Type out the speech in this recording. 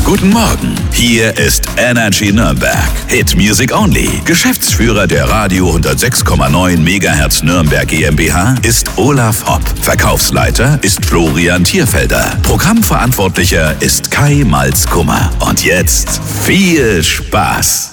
Guten Morgen, hier ist Energy Nürnberg. Hit Music Only. Geschäftsführer der Radio 106,9 MHz Nürnberg GmbH ist Olaf Hopp. Verkaufsleiter ist Florian Thierfelder. Programmverantwortlicher ist Kai Malz-Kummer. Und jetzt viel Spaß!